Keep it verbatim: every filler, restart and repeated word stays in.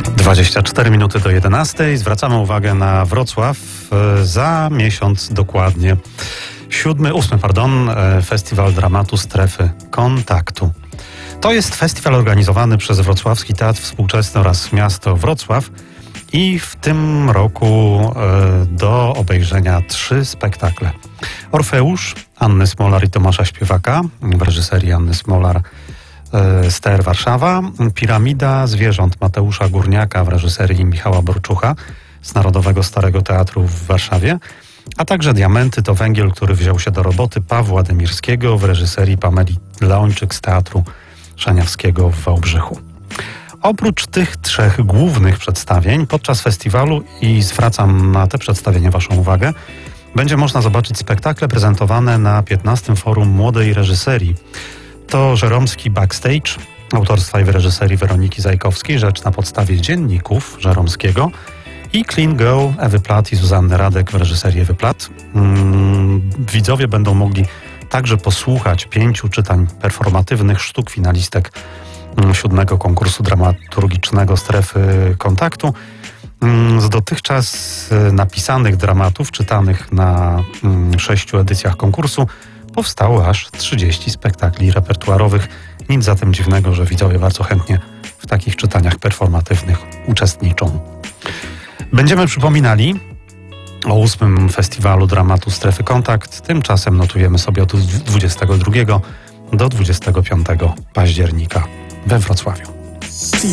dwadzieścia cztery minuty do jedenastej. Zwracamy uwagę na Wrocław. Za miesiąc dokładnie. Siódmy, ósmy, pardon, Festiwal Dramatu Strefy Kontaktu. To jest festiwal organizowany przez Wrocławski Teatr Współczesny oraz miasto Wrocław i w tym roku do obejrzenia trzy spektakle. Orfeusz Anny Smolar i Tomasza Śpiewaka w reżyserii Anny Smolar z T R Warszawa, Piramida Zwierząt Mateusza Górniaka w reżyserii Michała Borczucha z Narodowego Starego Teatru w Warszawie, a także Diamenty to węgiel, który wziął się do roboty Pawła Demirskiego w reżyserii Pameli Leończyk z Teatru Szaniawskiego w Wałbrzychu. Oprócz tych trzech głównych przedstawień podczas festiwalu, i zwracam na te przedstawienia Waszą uwagę, będzie można zobaczyć spektakle prezentowane na piętnastym Forum Młodej Reżyserii. To Żeromski Backstage, autorstwa i w reżyserii Weroniki Zajkowskiej, rzecz na podstawie dzienników Żeromskiego, i Clean Go Ewy Plat i Zuzanny Radek w reżyserii Ewy Plat. Hmm, widzowie będą mogli także posłuchać pięciu czytań performatywnych sztuk finalistek siódmego konkursu dramaturgicznego Strefy Kontaktu. Z dotychczas napisanych dramatów, czytanych na sześciu edycjach konkursu, powstało aż trzydzieści spektakli repertuarowych. Nic zatem dziwnego, że widzowie bardzo chętnie w takich czytaniach performatywnych uczestniczą. Będziemy przypominali o ósmym Festiwalu Dramatu Strefy Kontakt. Tymczasem notujemy sobie od dwudziestego drugiego do dwudziestego piątego października we Wrocławiu.